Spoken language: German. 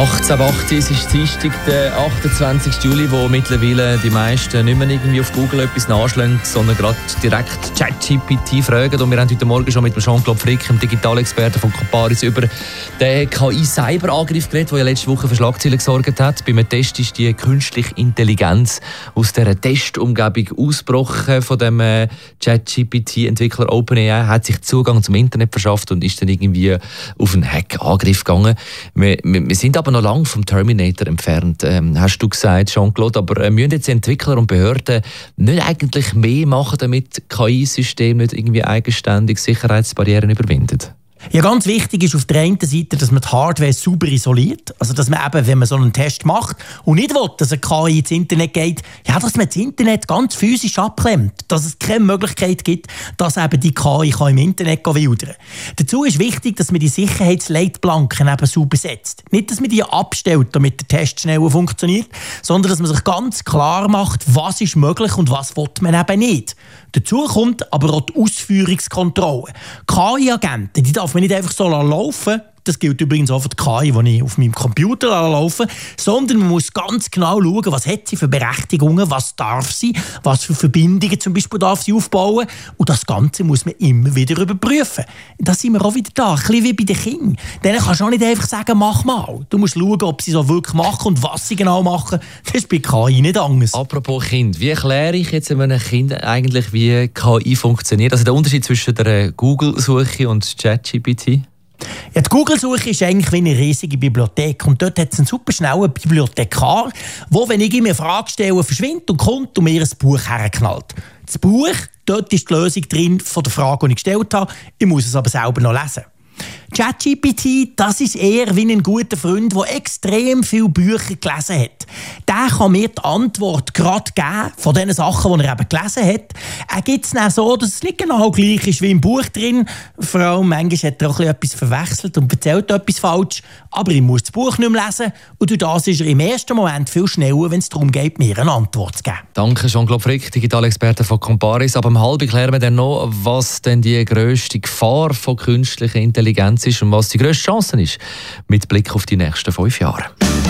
18.08 es ist Dienstag, der 28. Juli, wo mittlerweile die meisten nicht mehr irgendwie auf Google etwas nachschlagen, sondern gerade direkt ChatGPT fragen. Und wir haben heute Morgen schon mit Jean-Claude Frick, dem Digitalexperten von Comparis, über den KI-Cyberangriff geredet, der ja letzte Woche für Schlagzeilen gesorgt hat. Bei einem Test ist die künstliche Intelligenz aus dieser Testumgebung ausgebrochen von dem ChatGPT-Entwickler OpenAI, hat sich Zugang zum Internet verschafft und ist dann irgendwie auf einen Hack-Angriff gegangen. Wir sind aber noch lange vom Terminator entfernt, hast du gesagt, Jean-Claude. Aber müssen jetzt Entwickler und Behörden nicht eigentlich mehr machen, damit KI-Systeme nicht irgendwie eigenständig Sicherheitsbarrieren überwinden? Ja, ganz wichtig ist auf der einen Seite, dass man die Hardware sauber isoliert. Also, dass man eben, wenn man so einen Test macht und nicht will, dass eine KI ins Internet geht, ja, dass man das Internet ganz physisch abklemmt. Dass es keine Möglichkeit gibt, dass eben die KI im Internet wildern kann. Dazu ist wichtig, dass man die Sicherheitsleitplanken eben sauber setzt. Nicht, dass man die abstellt, damit der Test schneller funktioniert, sondern dass man sich ganz klar macht, was ist möglich und was will man eben nicht. Dazu kommt aber auch die Ausführungskontrolle. KI-Agenten, die darf man nicht einfach so laufen. Das gilt übrigens auch für die KI, die ich auf meinem Computer laufen lasse. Sondern man muss ganz genau schauen, was hat sie für Berechtigungen, was darf sie, was für Verbindungen zum Beispiel darf sie aufbauen. Und das Ganze muss man immer wieder überprüfen. Da sind wir auch wieder da, ein bisschen wie bei den Kindern. Denen kannst du auch nicht einfach sagen, mach mal. Du musst schauen, ob sie so wirklich machen und was sie genau machen. Das ist bei KI nicht anders. Apropos Kind, wie erkläre ich jetzt einem Kind eigentlich, wie KI funktioniert? Also der Unterschied zwischen der Google-Suche und ChatGPT? Ja, die Google-Suche ist eigentlich wie eine riesige Bibliothek. Und dort hat es einen super schnellen Bibliothekar, der, wenn ich ihm eine Frage stelle, verschwindet und kommt und mir ein Buch herknallt. Das Buch, dort ist die Lösung drin von der Frage, die ich gestellt habe. Ich muss es aber selber noch lesen. ChatGPT, das ist eher wie ein guter Freund, der extrem viele Bücher gelesen hat. Der kann mir die Antwort gerade geben von den Sachen, die er eben gelesen hat. Er gibt es dann so, dass es nicht genau gleich ist wie im Buch drin. Vor allem manchmal hat er auch etwas verwechselt und erzählt etwas falsch. Aber ich muss das Buch nicht mehr lesen. Und durch das ist er im ersten Moment viel schneller, wenn es darum geht, mir eine Antwort zu geben. Danke, Jean-Claude Frick, Digitalexperte von Comparis. Ab um 12:30 klären wir dann noch, was denn die grösste Gefahr von künstlicher Intelligenz ist und was die grösste Chance ist, mit Blick auf die nächsten 5 Jahre.